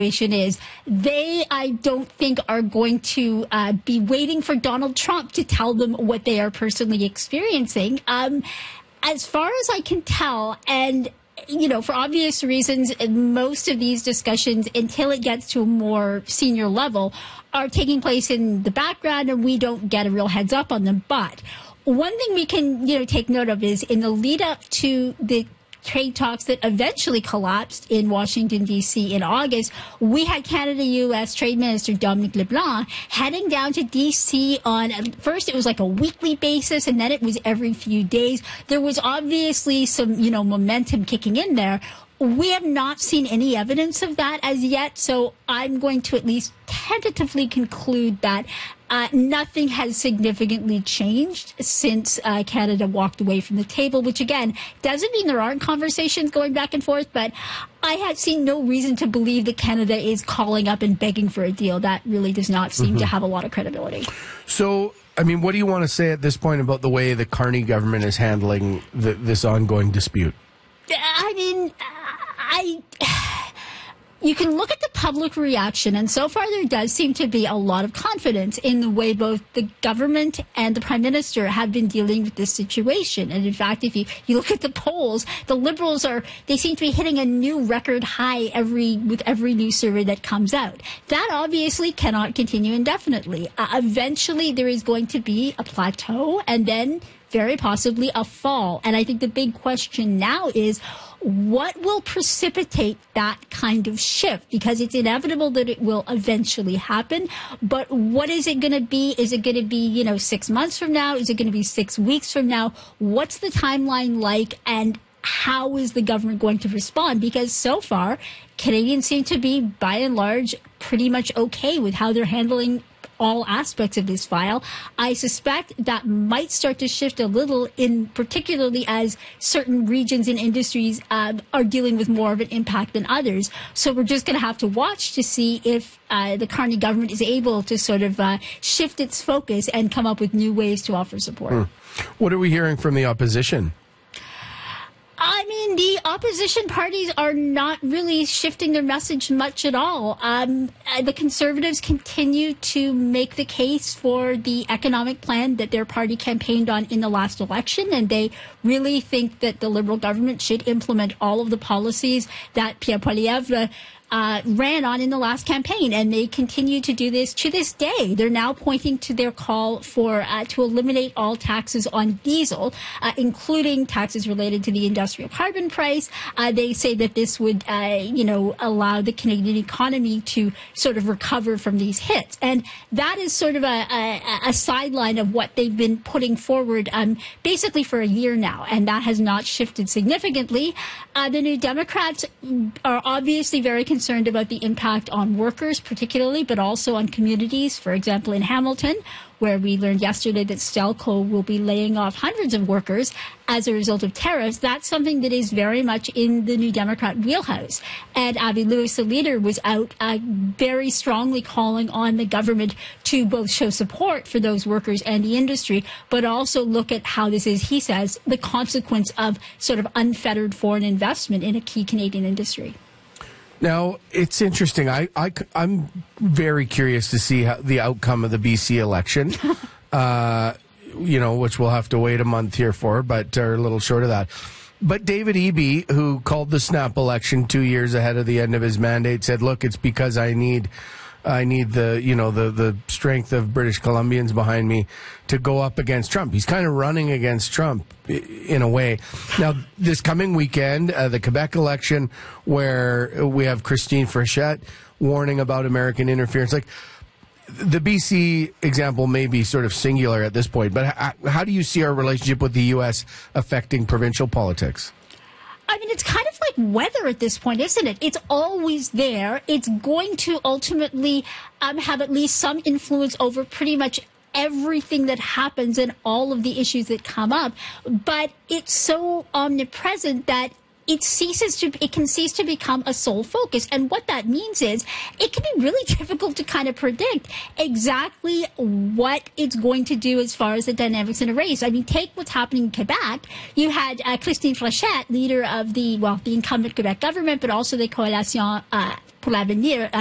is they, I don't think, are going to be waiting for Donald Trump to tell them what they are personally experiencing. As far as I can tell, and for obvious reasons, most of these discussions, until it gets to a more senior level, are taking place in the background, and we don't get a real heads up on them. But one thing we can, take note of is in the lead up to the trade talks that eventually collapsed in Washington, D.C. in August, we had Canada-U.S. Trade Minister Dominic LeBlanc heading down to D.C. on, first it was like a weekly basis, and then it was every few days. There was obviously some, momentum kicking in there. We have not seen any evidence of that as yet, so I'm going to at least tentatively conclude that nothing has significantly changed since Canada walked away from the table, which, again, doesn't mean there aren't conversations going back and forth, but I have seen no reason to believe that Canada is calling up and begging for a deal. That really does not seem to have a lot of credibility. So, what do you want to say at this point about the way the Carney government is handling this ongoing dispute? You can look at the public reaction, and so far there does seem to be a lot of confidence in the way both the government and the Prime Minister have been dealing with this situation. And in fact, if you look at the polls, the Liberals they seem to be hitting a new record high with every new survey that comes out. That obviously cannot continue indefinitely. Eventually there is going to be a plateau and then very possibly a fall. And I think the big question now is, what will precipitate that kind of shift? Because it's inevitable that it will eventually happen. But what is it going to be? Is it going to be, 6 months from now? Is it going to be 6 weeks from now? What's the timeline like? And how is the government going to respond? Because so far, Canadians seem to be, by and large, pretty much okay with how they're handling all aspects of this file. I suspect that might start to shift a little, particularly as certain regions and industries are dealing with more of an impact than others. So we're just going to have to watch to see if the Carney government is able to sort of shift its focus and come up with new ways to offer support. What are we hearing from the opposition? The opposition parties are not really shifting their message much at all. The Conservatives continue to make the case for the economic plan that their party campaigned on in the last election, and they really think that the Liberal government should implement all of the policies that Pierre Poilievre ran on in the last campaign, and they continue to do this to this day. They're now pointing to their call for to eliminate all taxes on diesel, including taxes related to the industrial carbon price. They say that this would, allow the Canadian economy to sort of recover from these hits, and that is sort of a sideline of what they've been putting forward, basically for a year now, and that has not shifted significantly. The New Democrats are obviously very concerned about the impact on workers, particularly, but also on communities. For example, in Hamilton, where we learned yesterday that Stelco will be laying off hundreds of workers as a result of tariffs. That's something that is very much in the New Democrat wheelhouse. And Avi Lewis, the leader, was out very strongly calling on the government to both show support for those workers and the industry, but also look at how this is, he says, the consequence of sort of unfettered foreign investment in a key Canadian industry. Now, it's interesting. I'm very curious to see how the outcome of the BC election, which we'll have to wait a month here for, but or a little short of that. But David Eby, who called the snap election 2 years ahead of the end of his mandate, said, look, it's because I need the strength of British Columbians behind me to go up against Trump. He's kind of running against Trump in a way. Now, this coming weekend, the Quebec election, where we have Christine Frechette warning about American interference. Like, the BC example may be sort of singular at this point, but how do you see our relationship with the U.S. affecting provincial politics? It's kind of like weather at this point, isn't it? It's always there. It's going to ultimately have at least some influence over pretty much everything that happens and all of the issues that come up. But it's so omnipresent that it can cease to become a sole focus. And what that means is it can be really difficult to kind of predict exactly what it's going to do as far as the dynamics in a race. Take what's happening in Quebec. You had Christine Frechette, leader of the incumbent Quebec government, but also the Coalition pour l'avenir.